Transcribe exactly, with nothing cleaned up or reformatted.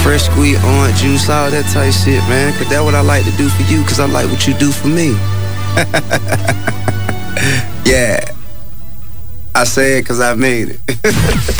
fresh squeezed orange juice, all that type shit, man. Cause that's what I like to do for you, cause I like what you do for me. Yeah. I say it cause I made it.